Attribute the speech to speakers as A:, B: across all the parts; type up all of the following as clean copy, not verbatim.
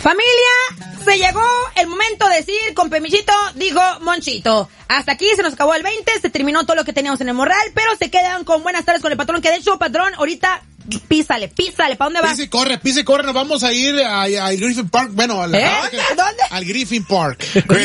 A: Familia, se llegó el momento de decir, con permisito, dijo Monchito. Hasta aquí se nos acabó el 20, se terminó todo lo que teníamos en el morral, pero se quedan con buenas tardes con el patrón, que de hecho, patrón, ahorita písale, ¿para dónde vas?
B: Pise y corre, nos vamos a ir a Griffith Park, bueno,
A: ¿Dónde?
B: Al Griffith Park.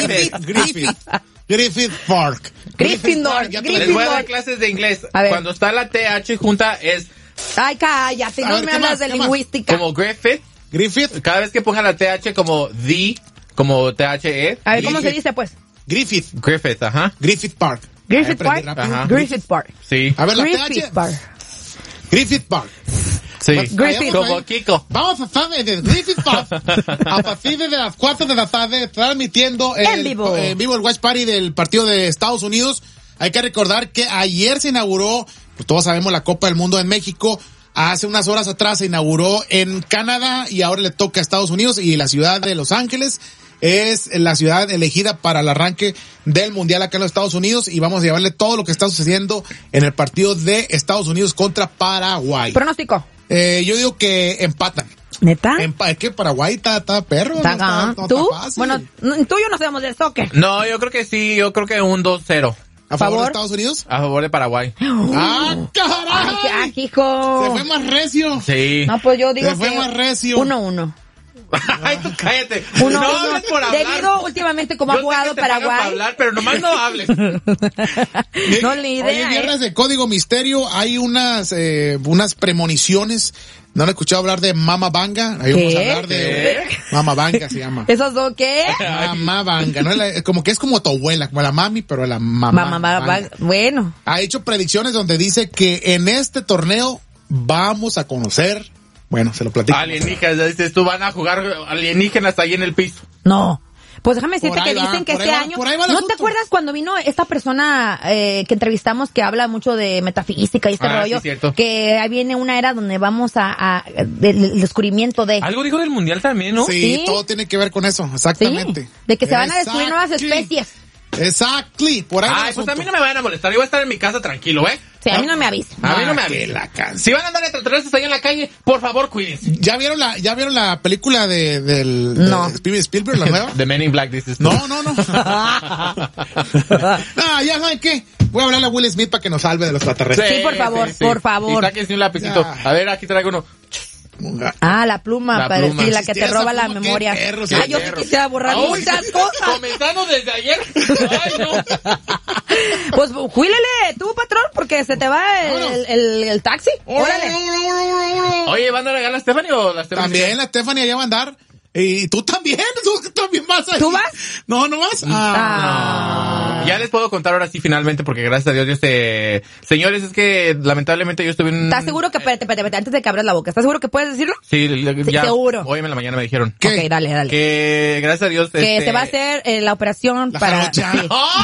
B: Griffith Park.
A: Gryffindor.
C: Les voy a dar clases de inglés. Cuando está la TH junta es...
A: Ay, cállate, no me hablas de lingüística.
C: Como Griffith. Cada vez que ponga la TH como como THE.
A: A ver, ¿cómo se dice, pues?
B: Griffith,
C: ajá.
B: Griffith Park.
A: Griffith Park.
C: Ajá.
A: Griffith Park.
C: Sí.
B: A ver, la
A: Griffith
B: TH.
A: Park.
B: Griffith Park.
C: Sí.
A: Griffith.
C: Como Kiko.
B: Vamos a estar en el Griffith Park a partir de las 4 de la tarde transmitiendo
A: en vivo
B: el Watch Party del partido de Estados Unidos. Hay que recordar que ayer se inauguró, pues todos sabemos, la Copa del Mundo en México. Hace unas horas atrás se inauguró en Canadá y ahora le toca a Estados Unidos, y la ciudad de Los Ángeles es la ciudad elegida para el arranque del Mundial acá en los Estados Unidos, y vamos a llevarle todo lo que está sucediendo en el partido de Estados Unidos contra Paraguay.
A: Pronóstico.
B: Yo digo que empatan.
A: ¿Neta?
B: Es que Paraguay está perro.
A: No ¿Tú?
B: Está fácil.
A: Bueno, tú y yo no sabemos del soccer.
C: No, yo creo que sí, yo creo que un 2-0.
B: ¿A favor de Estados Unidos?
C: A favor de Paraguay.
B: ¡Ah, caray!
A: ¡Ay, hijo!
B: Se fue más recio.
C: Sí.
A: No, pues yo digo
B: Se fue más recio.
A: 1-1.
C: Ay, tú cállate.
A: 1-1.
C: No hables por hablar.
A: Debido últimamente como ha jugado Paraguay.
C: Para hablar, pero nomás no hables.
A: No le idea.
B: Hoy en viernes de Código Misterio hay unas premoniciones. ¿No han escuchado hablar de Mama Vanga? Ahí vamos a hablar de Mama Vanga, se llama.
A: ¿Esos dos qué?
B: Mama Vanga, ¿no? Como que es como tu abuela, como la mami, pero la mamá.
A: Mamá, bueno.
B: Ha hecho predicciones donde dice que en este torneo vamos a conocer, bueno, se lo platico.
C: Alienígenas, dices tú, van a jugar alienígenas ahí en el piso.
A: No. Pues déjame decirte que dicen
B: va,
A: que este año... ¿No te acuerdas cuando vino esta persona que entrevistamos que habla mucho de metafísica y este rollo?
C: Sí, cierto.
A: Que ahí viene una era donde vamos del descubrimiento de...
C: Algo dijo del mundial también, ¿no?
B: Sí, todo tiene que ver con eso, exactamente.
A: Sí, de que se van a destruir nuevas especies.
B: Exactly, por ahí.
C: Ay, pues a mí no me van a molestar, yo voy a estar en mi casa tranquilo, ¿eh?
A: Sí, a mí no me avisa.
C: A mí no me avisa. Si van a andar extraterrestres ahí en la calle, por favor, cuídense.
B: ¿Ya vieron la película de Spielberg, la nueva?
C: The Men in Black, dices tú.
B: No. Ya saben qué. Voy a hablarle a Will Smith para que nos salve de los extraterrestres.
A: Sí, por favor, por favor.
C: Y sáquense un lapicito. A ver, aquí traigo uno.
A: La pluma, para decir, la que te roba la memoria. Yo sí quisiera borrar muchas cosas.
C: Comenzando desde ayer. Ay, no.
A: Pues juílele tú, patrón, porque se te va el taxi. Órale.
C: Oye, ¿van a regalar a Stephanie o la Stephanie?
B: También la Stephanie allá va a andar. Y tú también vas ahí.
A: ¿Tú vas?
B: No vas.
C: No. Ya les puedo contar ahora sí finalmente, porque gracias a Dios señores, es que lamentablemente yo estuve en...
A: ¿Estás seguro que, espérate, antes de que abras la boca, ¿estás seguro que puedes decirlo?
C: Sí, ya.
A: Seguro.
C: Hoy en la mañana me dijeron.
B: ¿Qué?
A: Ok, dale.
C: Que gracias a Dios...
A: Que se va a hacer la operación para...
B: Jarocha.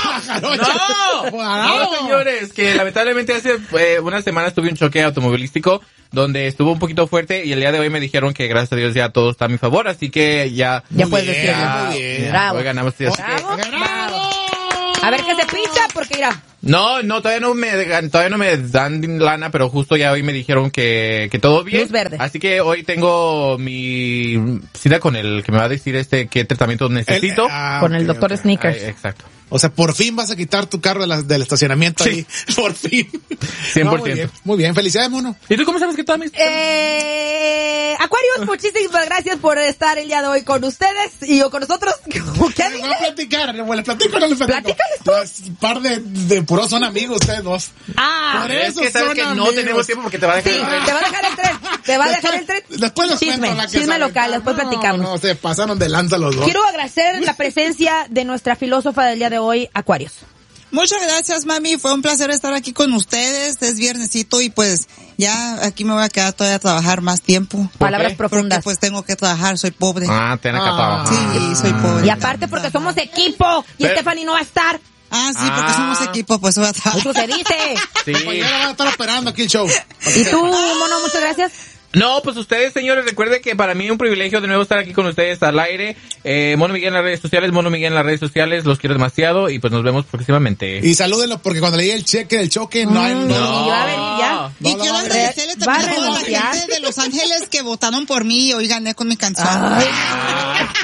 C: No, señores, que lamentablemente hace unas semanas tuve un choque automovilístico donde estuvo un poquito fuerte, y el día de hoy me dijeron que gracias a Dios ya todo está a mi favor, así que ya
A: puedes decirlo.
B: Muy bien.
A: Bravo.
C: Hoy ganamos.
A: Bravo. A ver qué se pincha, porque irá.
C: No, todavía no me dan lana, pero justo ya hoy me dijeron que todo bien.
A: Luz verde.
C: Así que hoy tengo mi cita con el que me va a decir qué tratamiento necesito.
A: Con el doctor Sneakers.
C: Exacto.
B: O sea, por fin vas a quitar tu carro del estacionamiento ahí. Por fin.
C: 100%.
B: No, muy bien. Felicidades, mono.
C: ¿Y tú cómo sabes que todas mis...
A: Aquarius, muchísimas gracias por estar el día de hoy con ustedes y con nosotros. ¿Qué
B: Voy a platicar. ¿Les platico o no les platico?
A: Platícales tú.
B: Un par de puros son amigos ustedes dos.
A: Por
C: es que sabes que no tenemos tiempo porque te va a dejar el tren.
A: te va a dejar el tren. Te va a dejar el tren.
B: Después les cuento la que
A: Chisme
B: saben.
A: local, después platicamos.
B: No, se pasaron de lanza los dos.
A: Quiero agradecer la presencia de nuestra filósofa del día de hoy, Aquarius.
D: Muchas gracias, mami. Fue un placer estar aquí con ustedes. Es viernesito y pues ya aquí me voy a quedar todavía a trabajar más tiempo.
A: Palabras profundas.
D: Porque pues tengo que trabajar, soy pobre.
C: Tenés que trabajar.
D: Sí, soy pobre.
A: Y aparte porque somos equipo y Stephanie no va a estar.
D: Porque somos equipo, pues voy a trabajar.
A: Eso se dice.
C: Sí.
B: Mañana van a estar operando aquí el show.
A: ¿Y tú, mono? Muchas gracias.
C: No, pues ustedes, señores, recuerden que para mí es un privilegio de nuevo estar aquí con ustedes al aire. Mono Miguel en las redes sociales, los quiero demasiado y pues nos vemos próximamente.
B: Y salúdenlo porque cuando leí el cheque del choque no hay...
A: Y va a venir ya.
D: Y quiero agradecerle también a toda la gente de Los Ángeles que votaron por mí y hoy gané con mi canción.
A: Ay.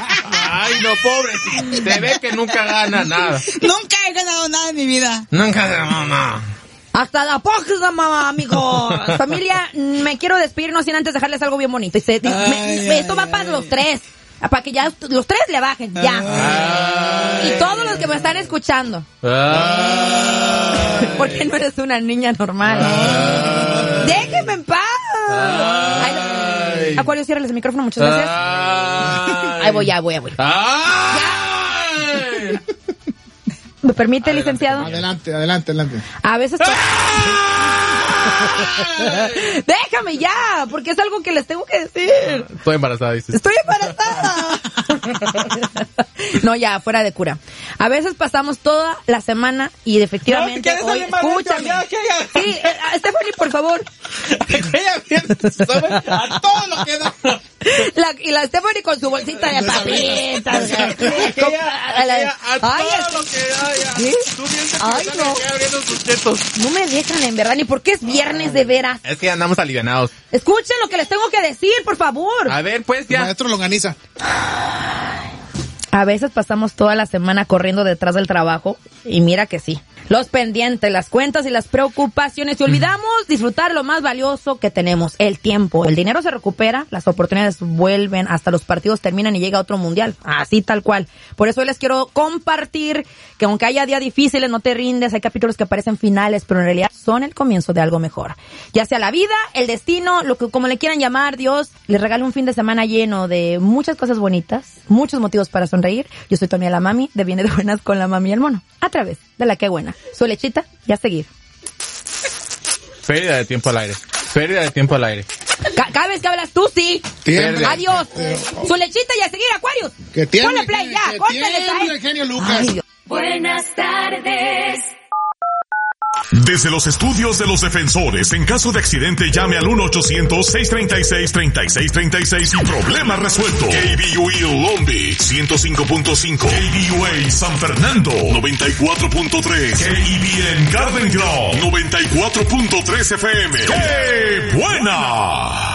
C: Ay, no, pobre. Se ve que nunca gana nada.
D: Nunca he ganado nada en mi vida.
C: Nunca ganó nada.
A: Hasta la próxima, mamá, amigos. Familia, me quiero despedir, no sin antes dejarles algo bien bonito. Esto va para los tres. Para que ya los tres le bajen, ya. Y todos los que me están escuchando. Porque no eres una niña normal. Déjenme en paz. Acuario, ciérrales el micrófono, muchas gracias. Ahí voy. Ya. ¿Me permite, licenciado?
B: Adelante.
A: A veces... Déjame ya, porque es algo que les tengo que decir.
C: Estoy embarazada, dices.
A: Estoy embarazada. No, ya, fuera de cura. A veces pasamos toda la semana y efectivamente
C: no,
A: hoy, escúchame. Sí, Stephanie, por favor.
B: A todo lo que da.
A: Y la Stephanie con su bolsita de papitas. Ay, no. No me dejan, en verdad, ni porque es viernes de veras.
C: Es que andamos alivianados.
A: Escuchen lo que les tengo que decir, por favor.
C: A ver, pues ya.
B: Maestro Longaniza.
A: A veces pasamos toda la semana corriendo detrás del trabajo y mira que sí. Los pendientes, las cuentas y las preocupaciones y olvidamos disfrutar lo más valioso que tenemos, el tiempo. El dinero se recupera, las oportunidades vuelven, hasta los partidos terminan y llega otro mundial. Así tal cual. Por eso hoy les quiero compartir que aunque haya días difíciles, no te rindes, hay capítulos que parecen finales, pero en realidad son el comienzo de algo mejor. Ya sea la vida, el destino, lo que como le quieran llamar, Dios les regala un fin de semana lleno de muchas cosas bonitas, muchos motivos para sonreír. Yo soy tu amiga la Mami, de Viene de Buenas con la Mami y el Mono, a través de La Que Buena. Su lechita y a seguir.
C: Pérdida de tiempo al aire.
A: Cada vez que hablas tú, sí.
B: Tiemble.
A: Adiós. Su lechita y a seguir, Aquarius.
B: Que tiemble.
A: Ponle play ya, córtale.
B: El genio Lucas.
A: Ay, Dios.
E: Buenas tardes.
F: Desde los estudios de los defensores, en caso de accidente llame al 1-800-636-3636 y problema resuelto. KBUE Long Beach 105.5, KBUA San Fernando 94.3, KBN Garden Grove 94.3 FM. ¡Qué buena!